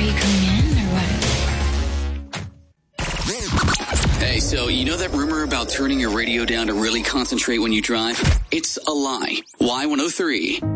you coming in or what? Hey, so you know that rumor about turning your radio down to really concentrate when you drive? It's a lie. Y103.